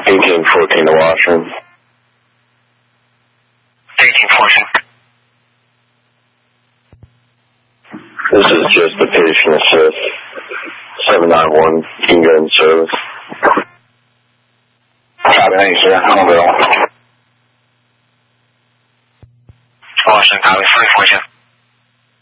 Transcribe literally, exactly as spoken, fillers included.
eighteen fourteen to washroom. eighteen fourteen. This is just the patient assist. seven nine one, can go in service. Copy, thank you, sir. I'm available. Washington, copy, three four two.